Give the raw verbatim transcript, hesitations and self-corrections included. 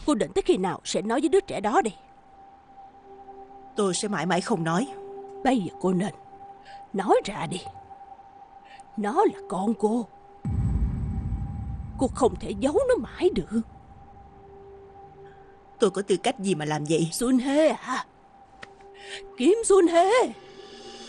Cô định tới khi nào sẽ nói với đứa trẻ đó đi? Tôi sẽ mãi mãi không nói. Bây giờ cô nên nói ra đi. Nó là con cô. Cô không thể giấu nó mãi được. Tôi có tư cách gì mà làm vậy? Sun Hê à? Kim Sun Hê.